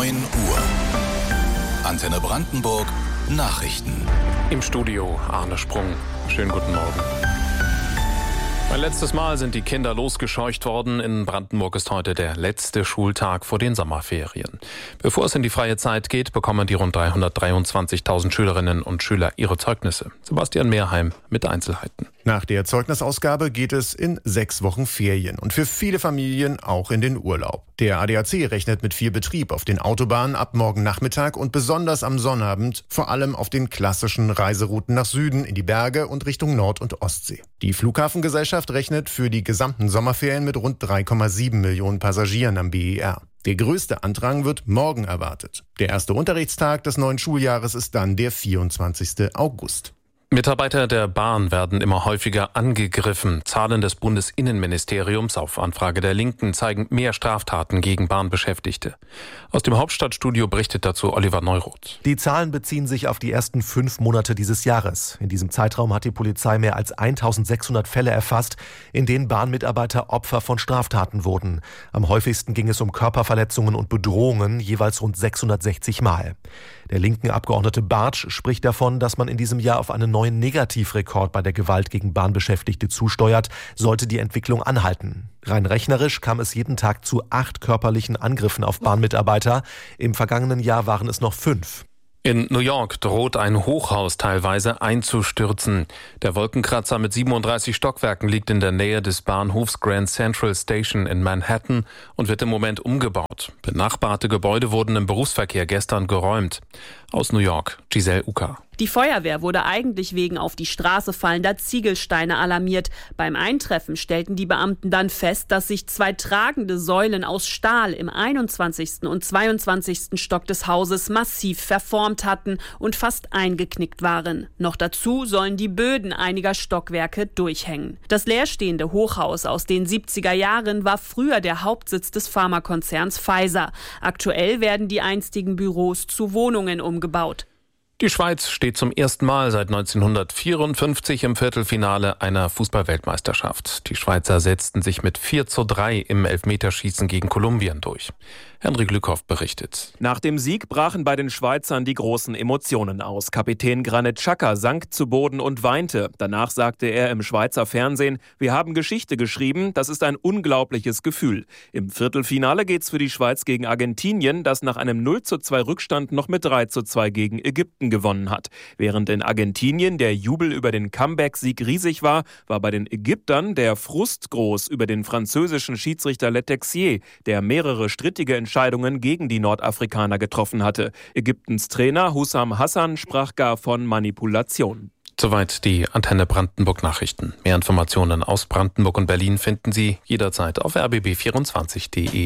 9 Uhr. Antenne Brandenburg Nachrichten. Im Studio Arne Sprung. Schönen guten Morgen. Ein letztes Mal sind die Kinder losgescheucht worden. In Brandenburg ist heute der letzte Schultag vor den Sommerferien. Bevor es in die freie Zeit geht, bekommen die rund 323.000 Schülerinnen und Schüler ihre Zeugnisse. Sebastian Mehrheim mit Einzelheiten. Nach der Zeugnisausgabe geht es in 6 Wochen Ferien und für viele Familien auch in den Urlaub. Der ADAC rechnet mit viel Betrieb auf den Autobahnen ab morgen Nachmittag und besonders am Sonnabend, vor allem auf den klassischen Reiserouten nach Süden, in die Berge und Richtung Nord- und Ostsee. Die Flughafengesellschaft rechnet für die gesamten Sommerferien mit rund 3,7 Millionen Passagieren am BER. Der größte Andrang wird morgen erwartet. Der erste Unterrichtstag des neuen Schuljahres ist dann der 24. August. Mitarbeiter der Bahn werden immer häufiger angegriffen. Zahlen des Bundesinnenministeriums auf Anfrage der Linken zeigen mehr Straftaten gegen Bahnbeschäftigte. Aus dem Hauptstadtstudio berichtet dazu Oliver Neuroth. Die Zahlen beziehen sich auf die ersten 5 Monate dieses Jahres. In diesem Zeitraum hat die Polizei mehr als 1600 Fälle erfasst, in denen Bahnmitarbeiter Opfer von Straftaten wurden. Am häufigsten ging es um Körperverletzungen und Bedrohungen, jeweils rund 660 Mal. Der linken Abgeordnete Bartsch spricht davon, dass man in diesem Jahr auf einen neuen Negativrekord bei der Gewalt gegen Bahnbeschäftigte zusteuert, sollte die Entwicklung anhalten. Rein rechnerisch kam es jeden Tag zu 8 körperlichen Angriffen auf Bahnmitarbeiter. Im vergangenen Jahr waren es noch 5. In New York droht ein Hochhaus teilweise einzustürzen. Der Wolkenkratzer mit 37 Stockwerken liegt in der Nähe des Bahnhofs Grand Central Station in Manhattan und wird im Moment umgebaut. Benachbarte Gebäude wurden im Berufsverkehr gestern geräumt. Aus New York, Giselle Uka. Die Feuerwehr wurde eigentlich wegen auf die Straße fallender Ziegelsteine alarmiert. Beim Eintreffen stellten die Beamten dann fest, dass sich 2 tragende Säulen aus Stahl im 21. und 22. Stock des Hauses massiv verformt hatten und fast eingeknickt waren. Noch dazu sollen die Böden einiger Stockwerke durchhängen. Das leerstehende Hochhaus aus den 70er Jahren war früher der Hauptsitz des Pharmakonzerns Pfizer. Aktuell werden die einstigen Büros zu Wohnungen umgebaut. Die Schweiz steht zum ersten Mal seit 1954 im Viertelfinale einer Fußball-Weltmeisterschaft. Die Schweizer setzten sich mit 4:3 im Elfmeterschießen gegen Kolumbien durch. Henrik Lückhoff berichtet. Nach dem Sieg brachen bei den Schweizern die großen Emotionen aus. Kapitän Granit Xhaka sank zu Boden und weinte. Danach sagte er im Schweizer Fernsehen: Wir haben Geschichte geschrieben, das ist ein unglaubliches Gefühl. Im Viertelfinale geht's für die Schweiz gegen Argentinien, das nach einem 0:2 Rückstand noch mit 3:2 gegen Ägypten gewonnen hat. Während in Argentinien der Jubel über den Comeback-Sieg riesig war, war bei den Ägyptern der Frust groß über den französischen Schiedsrichter Letexier, der mehrere strittige Entscheidungen gegen die Nordafrikaner getroffen hatte. Ägyptens Trainer Hussam Hassan sprach gar von Manipulation. Soweit die Antenne Brandenburg Nachrichten. Mehr Informationen aus Brandenburg und Berlin finden Sie jederzeit auf rbb24.de.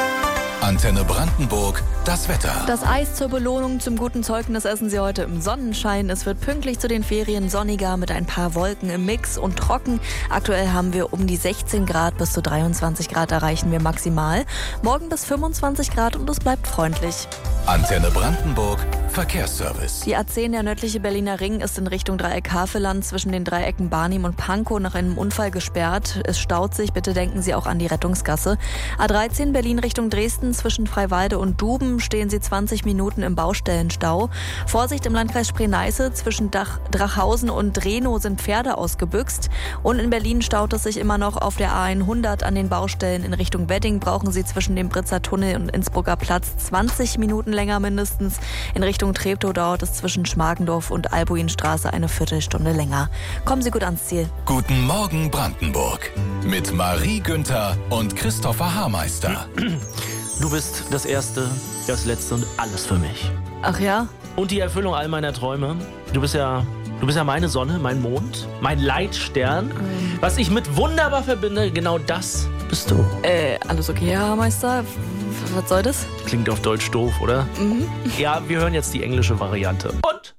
Antenne Brandenburg, das Wetter. Das Eis zur Belohnung zum guten Zeugnis essen Sie heute im Sonnenschein. Es wird pünktlich zu den Ferien sonniger mit ein paar Wolken im Mix und trocken. Aktuell haben wir um die 16 Grad, bis zu 23 Grad erreichen wir maximal. Morgen bis 25 Grad und es bleibt freundlich. Antenne Brandenburg, Verkehrsservice. Die A10, der nördliche Berliner Ring, ist in Richtung Dreieck Havelland zwischen den Dreiecken Barnim und Pankow nach einem Unfall gesperrt. Es staut sich, bitte denken Sie auch an die Rettungsgasse. A13 Berlin Richtung Dresden zwischen Freiwalde und Duben stehen Sie 20 Minuten im Baustellenstau. Vorsicht im Landkreis Spree-Neiße, zwischen Drachhausen und Drehnow sind Pferde ausgebüxt. Und in Berlin staut es sich immer noch auf der A100 an den Baustellen in Richtung Wedding. Brauchen Sie zwischen dem Britzer Tunnel und Innsbrucker Platz 20 Minuten länger mindestens. In Richtung Treptow dauert es zwischen Schmargendorf und Albuinstraße eine Viertelstunde länger. Kommen Sie gut ans Ziel. Guten Morgen Brandenburg mit Marie Günther und Christopher Haarmeister. Du bist das Erste, das Letzte und alles für mich. Ach ja? Und die Erfüllung all meiner Träume. Du bist ja meine Sonne, mein Mond, mein Leitstern. Was ich mit wunderbar verbinde, genau das bist du. Alles okay, Herr Haarmeister? Was soll das? Klingt auf Deutsch doof, oder? Mhm. Ja, wir hören jetzt die englische Variante. Und